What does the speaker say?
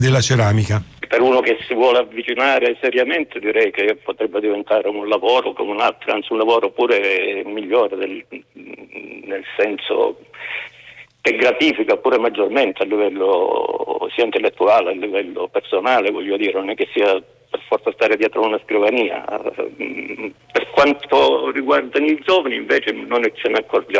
della ceramica. Per uno che si vuole avvicinare seriamente, direi che potrebbe diventare un lavoro come un altro, anzi un lavoro pure migliore, nel senso che gratifica pure maggiormente a livello sia intellettuale, a livello personale, voglio dire, non è che sia per forza stare dietro una scrivania. Per quanto riguarda i giovani invece non ce ne accorgiamo.